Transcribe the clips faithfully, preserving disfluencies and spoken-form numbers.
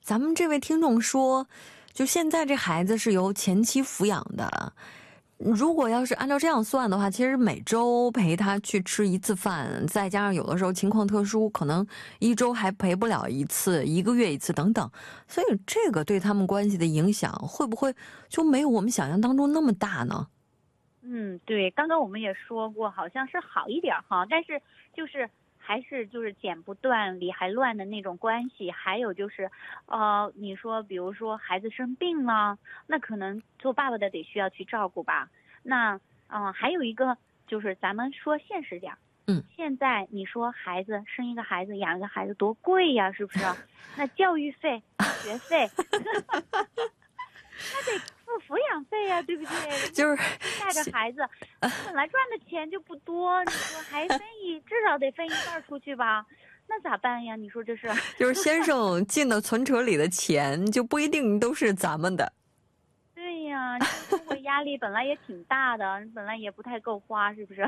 咱们这位听众说，就现在这孩子是由前妻抚养的，如果要是按照这样算的话，其实每周陪他去吃一次饭，再加上有的时候情况特殊，可能一周还陪不了一次，一个月一次等等，所以这个对他们关系的影响会不会就没有我们想象当中那么大呢？ 嗯，对，刚刚我们也说过，好像是好一点哈，但是就是还是就是剪不断理还乱的那种关系。还有就是，呃，你说比如说孩子生病了，那可能做爸爸的得需要去照顾吧。那嗯、呃，还有一个就是咱们说现实点， 嗯， 现在你说孩子生一个孩子养一个孩子多贵呀，是不是？那教育费、学费。他得付抚养费呀、啊，对不对？ 就是带着孩子，本来赚的钱就不多，你说还分一，至少得分一半出去吧？那咋办呀？你说这是？ 就是先生进的存折里的钱，就不一定都是咱们的。 对呀，这生活压力本来也挺大的，本来也不太够花，是不是？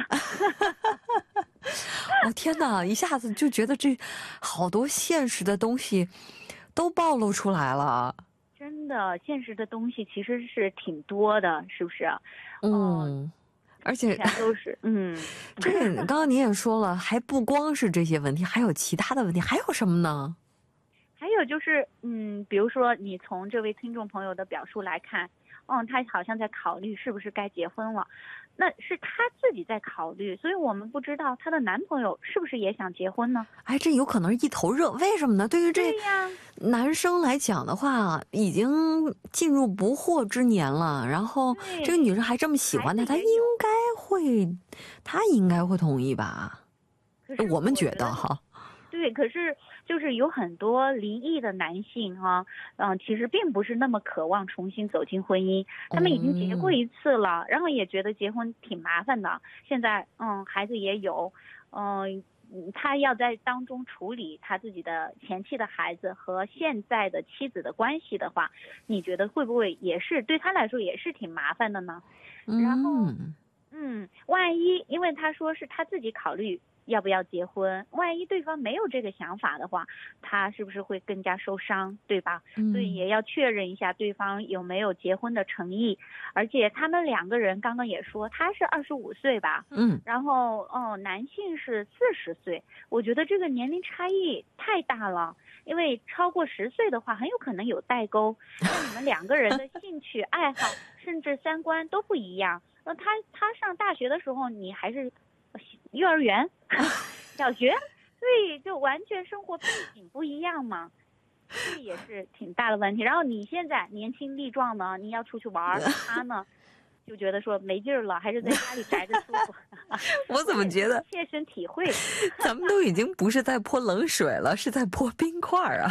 哦天哪，一下子就觉得这好多现实的东西都暴露出来了。 真的，现实的东西其实是挺多的，是不是？ 嗯，嗯而且全都是嗯。 这个刚刚您也说了，还不光是这些问题，还有其他的问题，还有什么呢？ 还有就是，嗯，比如说你从这位听众朋友的表述来看，嗯，他好像在考虑是不是该结婚了，那是他自己在考虑，所以我们不知道她的男朋友是不是也想结婚呢？ 哎，这有可能是一头热，为什么呢？对于这男生来讲的话，已经进入不惑之年了，然后这个女生还这么喜欢他，他应该会，他应该会同意吧？我们觉得哈。 对，可是就是有很多离异的男性哈、啊，嗯、呃，其实并不是那么渴望重新走进婚姻，他们已经结过一次了，嗯、然后也觉得结婚挺麻烦的，现在嗯孩子也有，嗯、呃，他要在当中处理他自己的前妻的孩子和现在的妻子的关系的话，你觉得会不会也是对他来说也是挺麻烦的呢？然后嗯，万一因为他说是他自己考虑要不要结婚，万一对方没有这个想法的话，他是不是会更加受伤，对吧？嗯、所以也要确认一下对方有没有结婚的诚意。而且他们两个人刚刚也说他是二十五岁吧，嗯，然后哦男性是四十岁，我觉得这个年龄差异太大了，因为超过十岁的话很有可能有代沟，那你们两个人的兴趣爱好甚至三观都不一样。那他他上大学的时候你还是幼儿园小学，所以就完全生活背景不一样嘛，这也是挺大的问题。然后你现在年轻力壮呢，你要出去玩，他呢就觉得说没劲儿了，还是在家里宅着舒服。 我怎么觉得切身体会咱们都已经不是在泼冷水了，是在泼冰块啊。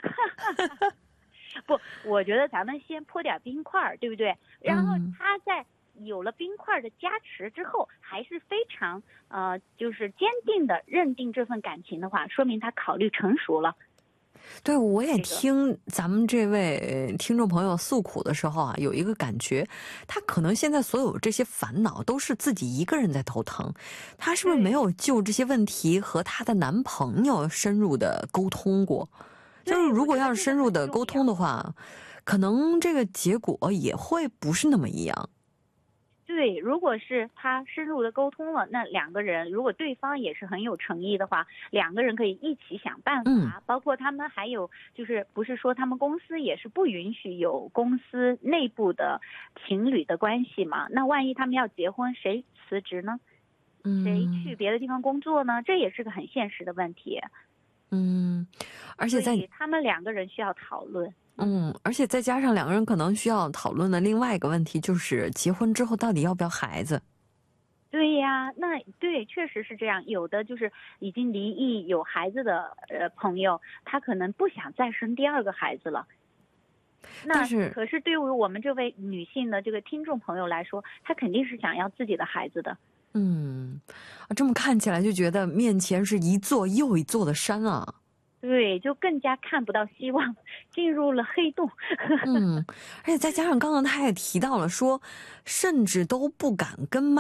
不，我觉得咱们先泼点冰块，对不对？然后他在有了冰块的加持之后，还是非常呃，就是坚定的认定这份感情的话，说明他考虑成熟了。 对，我也听咱们这位听众朋友诉苦的时候啊，有一个感觉，他可能现在所有这些烦恼都是自己一个人在头疼，他是不是没有就这些问题和他的男朋友深入的沟通过？就是如果要是深入的沟通的话，可能这个结果也会不是那么一样。 对，如果是他深入的沟通了，那两个人如果对方也是很有诚意的话，两个人可以一起想办法、嗯、包括他们还有就是不是说他们公司也是不允许有公司内部的情侣的关系嘛，那万一他们要结婚，谁辞职呢？谁去别的地方工作呢？这也是个很现实的问题。 嗯，而且在他们两个人需要讨论。 嗯，而且再加上两个人可能需要讨论的另外一个问题，就是结婚之后到底要不要孩子。 对呀，那对，确实是这样。有的就是已经离异有孩子的呃朋友，他可能不想再生第二个孩子了。那是可是对于我们这位女性的这个听众朋友来说，她肯定是想要自己的孩子的。 嗯，这么看起来就觉得面前是一座又一座的山啊。 对，就更加看不到希望，进入了黑洞。 嗯，而且再加上刚刚他也提到了说，甚至都不敢跟妈